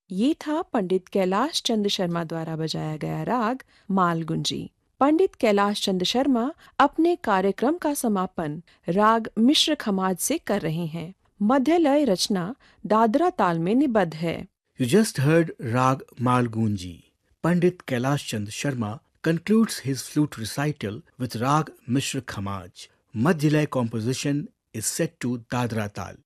ये था पंडित कैलाश चंद शर्मा द्वारा बजाया गया राग मालगुंजी। पंडित कैलाश चंद शर्मा अपने कार्यक्रम का समापन राग मिश्र खमाज से कर रहे हैं। मध्य लय रचना दादरा ताल में निबद्ध है। You just heard Rag Malgunji. Pandit Kailash Chand Sharma concludes his flute recital with Rag Mishra Khamaj. Madhyalaya composition is set to Dadra Tal.